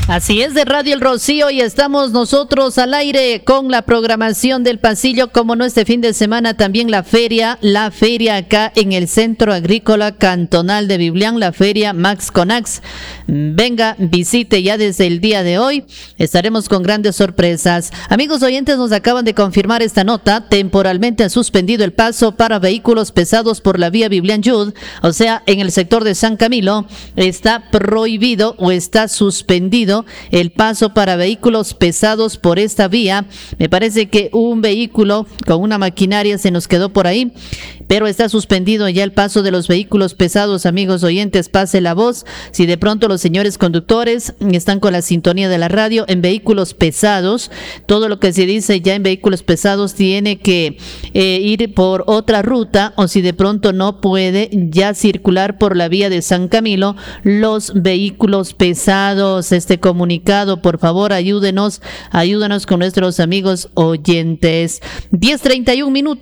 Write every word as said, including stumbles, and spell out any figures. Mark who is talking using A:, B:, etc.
A: Así es, de Radio El Rocío, y estamos nosotros al aire con la programación del pasillo, como no, este fin de semana también la feria, la feria acá en el Centro Agrícola Cantonal de Biblián, la feria Max Conax. Venga, visite ya desde el día de hoy, estaremos con grandes sorpresas. Amigos oyentes, nos acaban de confirmar esta nota: temporalmente ha suspendido el paso para vehículos pesados por la vía Biblián Yud, o sea, en el sector de San Camilo, está prohibido o está suspendido el paso para vehículos pesados por esta vía. Me parece que un vehículo con una maquinaria se nos quedó por ahí, pero está suspendido ya el paso de los vehículos pesados. Amigos oyentes, pase la voz. Si de pronto los señores conductores están con la sintonía de la radio, en vehículos pesados, todo lo que se dice ya en vehículos pesados tiene que eh, ir por otra ruta, o si de pronto no puede ya circular por la vía de San Camilo, los vehículos pesados. Este comunicado, por favor, ayúdenos, ayúdanos con nuestros amigos oyentes. diez treinta y un minutos.